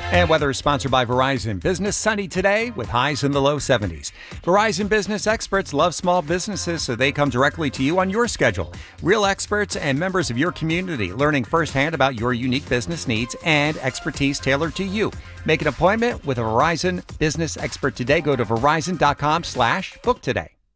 And weather is sponsored by Verizon Business. Sunny today with highs in the low 70s. Verizon Business experts love small businesses, so they come directly to you on your schedule. Real experts and members of your community learning firsthand about your unique business needs and expertise tailored to you. Make an appointment with a Verizon Business expert today. Go to verizon.com/book today.